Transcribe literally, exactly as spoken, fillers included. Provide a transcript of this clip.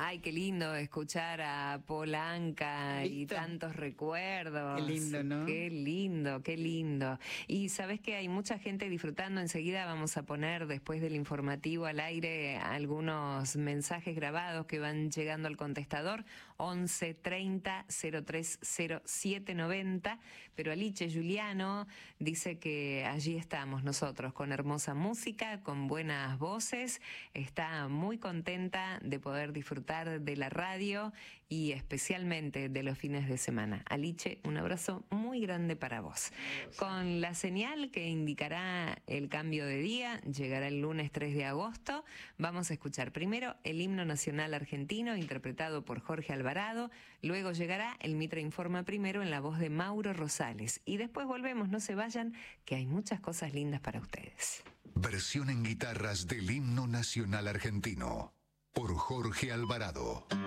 Ay, qué lindo escuchar a Paul Anka y tantos recuerdos. Qué lindo, ¿no? Qué lindo, qué lindo. Y sabes que hay mucha gente disfrutando. Enseguida vamos a poner, después del informativo al aire, algunos mensajes grabados que van llegando al contestador once treinta cero tres cero siete noventa. Pero Aliche Juliano dice que allí estamos nosotros, con hermosa música, con buenas voces. Está muy contenta de poder disfrutar de la radio y especialmente de los fines de semana. Aliche, un abrazo muy grande para vos. Con la señal que indicará el cambio de día, llegará el lunes tres de agosto. Vamos a escuchar primero el himno nacional argentino interpretado por Jorge Alvarado. Luego llegará el Mitra Informa primero en la voz de Mauro Rosales. Y después volvemos, no se vayan, que hay muchas cosas lindas para ustedes. Versión en guitarras del himno nacional argentino por Jorge Alvarado.